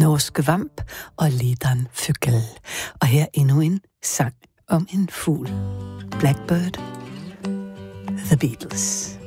Norske Vamp og Lederen Fugl. Og her endnu en sang om en fugl. Blackbird, The Beatles.